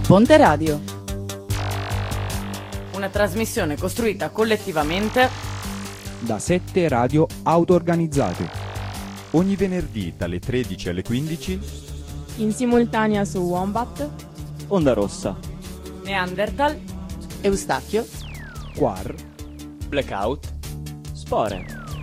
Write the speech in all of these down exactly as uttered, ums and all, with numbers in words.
Ponte Radio. Una trasmissione costruita collettivamente da sette radio auto-organizzate. Ogni venerdì dalle tredici alle quindici. In simultanea su Wombat, Onda Rossa, Neanderthal, Eustachio, Quar, Blackout, Spore.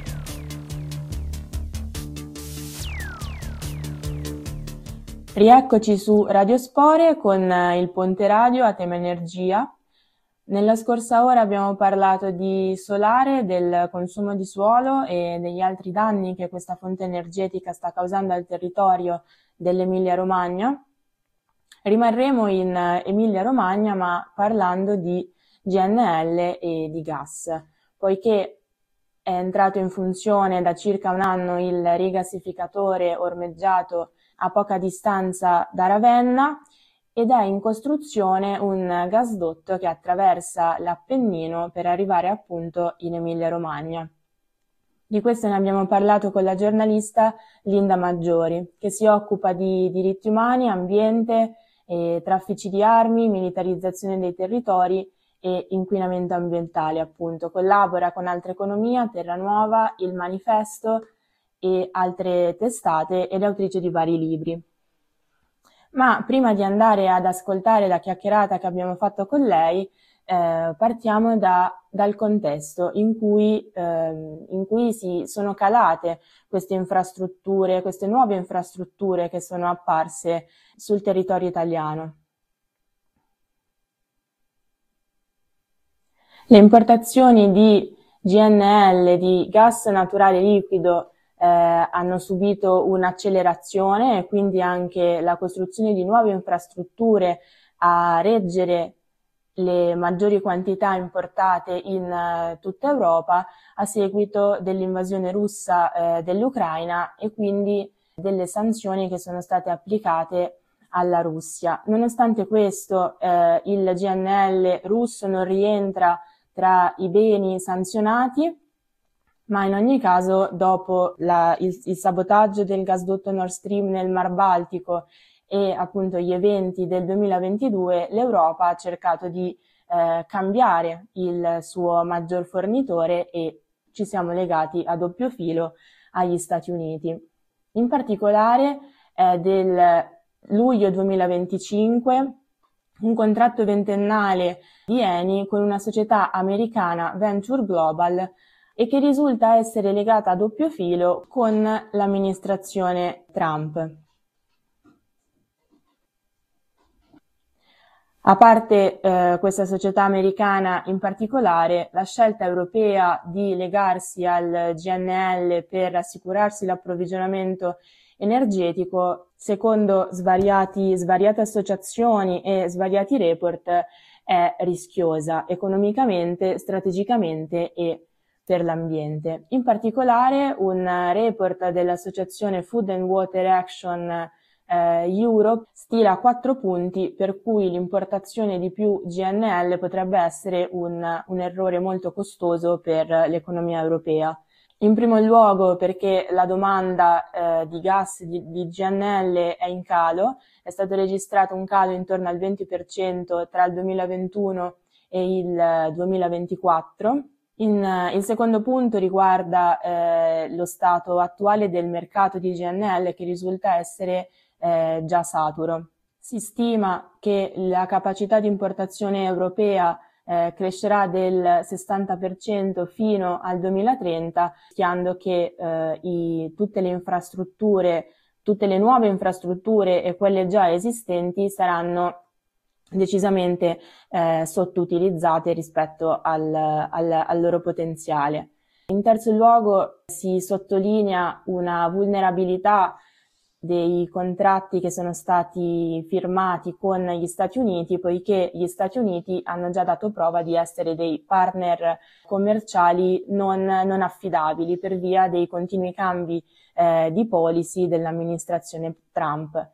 Rieccoci su Radio Spore con il Ponte Radio a tema energia. Nella scorsa ora abbiamo parlato di solare, del consumo di suolo e degli altri danni che questa fonte energetica sta causando al territorio dell'Emilia-Romagna. Rimarremo in Emilia-Romagna ma parlando di G N L e di gas, poiché è entrato in funzione da circa un anno il rigassificatore ormeggiato a poca distanza da Ravenna ed è in costruzione un gasdotto che attraversa l'Appennino per arrivare appunto in Emilia-Romagna. Di questo ne abbiamo parlato con la giornalista Linda Maggiori, che si occupa di diritti umani, ambiente, e traffici di armi, militarizzazione dei territori e inquinamento ambientale, appunto. Collabora con Altra Economia, Terra Nuova, Il Manifesto e altre testate ed è autrice di vari libri. Ma prima di andare ad ascoltare la chiacchierata che abbiamo fatto con lei, eh, partiamo da, dal contesto in cui, eh, in cui si sono calate queste infrastrutture, queste nuove infrastrutture che sono apparse sul territorio italiano. Le importazioni di G N L, di gas naturale liquido, Eh, hanno subito un'accelerazione e quindi anche la costruzione di nuove infrastrutture a reggere le maggiori quantità importate in uh, tutta Europa a seguito dell'invasione russa eh, dell'Ucraina e quindi delle sanzioni che sono state applicate alla Russia. Nonostante questo eh, il G N L russo non rientra tra i beni sanzionati, ma in ogni caso dopo la, il, il sabotaggio del gasdotto Nord Stream nel Mar Baltico e appunto gli eventi del duemilaventidue, l'Europa ha cercato di eh, cambiare il suo maggior fornitore e ci siamo legati a doppio filo agli Stati Uniti. In particolare eh, del luglio duemilaventicinque un contratto ventennale di Eni con una società americana Venture Global e che risulta essere legata a doppio filo con l'amministrazione Trump. A parte eh, questa società americana in particolare, la scelta europea di legarsi al G N L per assicurarsi l'approvvigionamento energetico, secondo svariati, svariate associazioni e svariati report, è rischiosa economicamente, strategicamente e per l'ambiente. In particolare un report dell'associazione Food and Water Action eh, Europe stila quattro punti per cui l'importazione di più G N L potrebbe essere un, un errore molto costoso per l'economia europea. In primo luogo perché la domanda eh, di gas di, di G N L è in calo, è stato registrato un calo intorno al venti per cento tra il duemilaventuno e il duemilaventiquattro. In, il secondo punto riguarda eh, lo stato attuale del mercato di G N L che risulta essere eh, già saturo. Si stima che la capacità di importazione europea eh, crescerà del sessanta per cento fino al duemilatrenta, rischiando che eh, i, tutte le infrastrutture, tutte le nuove infrastrutture e quelle già esistenti saranno decisamente eh, sottoutilizzate rispetto al, al, al loro potenziale. In terzo luogo si sottolinea una vulnerabilità dei contratti che sono stati firmati con gli Stati Uniti, poiché gli Stati Uniti hanno già dato prova di essere dei partner commerciali non, non affidabili per via dei continui cambi eh, di policy dell'amministrazione Trump.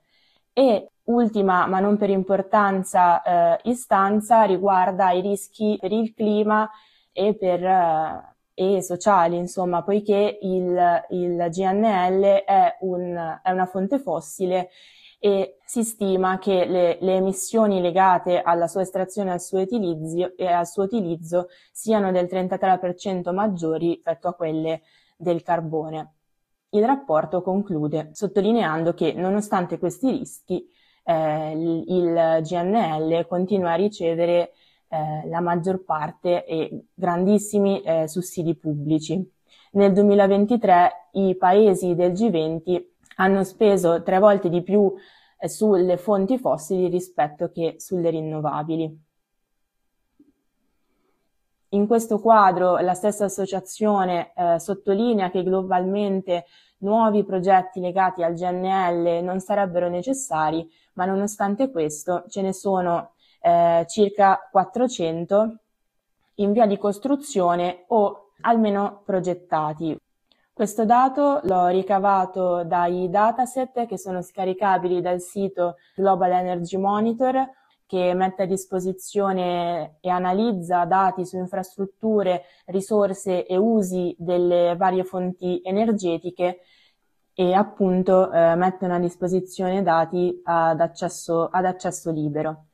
E ultima, ma non per importanza, eh, istanza riguarda i rischi per il clima e per eh, e sociali, insomma, poiché il, il G N L è, un, è una fonte fossile e si stima che le, le emissioni legate alla sua estrazione e al suo utilizzo, e al suo utilizzo siano del trentatré per cento maggiori rispetto a quelle del carbone. Il rapporto conclude sottolineando che nonostante questi rischi eh, il G N L continua a ricevere eh, la maggior parte e grandissimi eh, sussidi pubblici. Nel duemilaventitré i paesi del G venti hanno speso tre volte di più eh, sulle fonti fossili rispetto che sulle rinnovabili. In questo quadro la stessa associazione eh, sottolinea che globalmente nuovi progetti legati al G N L non sarebbero necessari, ma nonostante questo ce ne sono eh, circa quattrocento in via di costruzione o almeno progettati. Questo dato l'ho ricavato dai dataset che sono scaricabili dal sito Global Energy Monitor, che mette a disposizione e analizza dati su infrastrutture, risorse e usi delle varie fonti energetiche e appunto eh, mettono a disposizione dati ad accesso, ad accesso libero.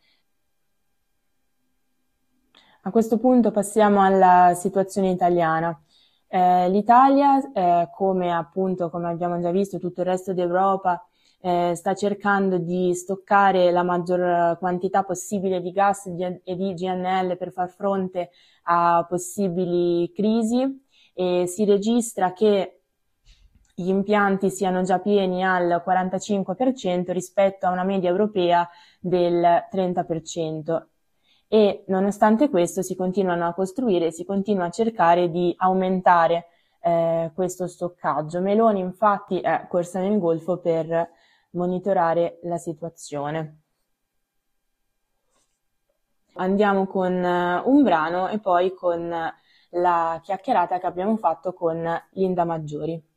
A questo punto passiamo alla situazione italiana. Eh, L'Italia, eh, come appunto, come abbiamo già visto, tutto il resto d'Europa, eh, sta cercando di stoccare la maggior quantità possibile di gas e di G N L per far fronte a possibili crisi, e si registra che gli impianti siano già pieni al quarantacinque per cento rispetto a una media europea del trenta per cento. E nonostante questo si continuano a costruire, si continua a cercare di aumentare eh, questo stoccaggio. Meloni infatti è corsa nel Golfo per monitorare la situazione. Andiamo con uh, un brano e poi con uh, la chiacchierata che abbiamo fatto con Linda Maggiori.